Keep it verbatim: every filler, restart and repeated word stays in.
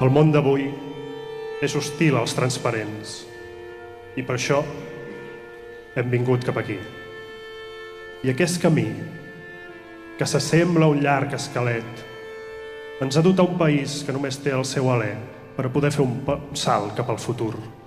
El món d'avui és hostil als transparents i per això hem vingut cap aquí. I aquest camí, que s'assembla a un llarg esquelet, ens ha dut a un país que només té el seu alè per a poder fer un salt cap al futur.